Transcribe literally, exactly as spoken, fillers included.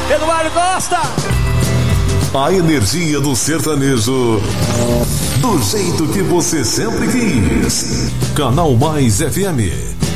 Eduardo Costa. A energia do sertanejo, do jeito que você sempre quis. Canal Mais F M.